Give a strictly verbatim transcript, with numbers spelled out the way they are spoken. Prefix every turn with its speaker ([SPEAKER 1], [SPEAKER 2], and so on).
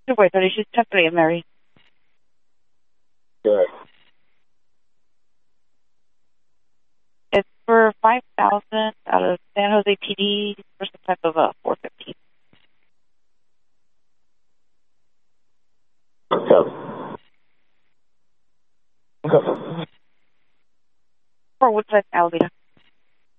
[SPEAKER 1] two four three, she's ten three, Mary.
[SPEAKER 2] Good.
[SPEAKER 1] It's for five thousand out of San Jose P D for some type of a four fifteen.
[SPEAKER 2] Okay. Okay.
[SPEAKER 1] For Woodside, Alameda.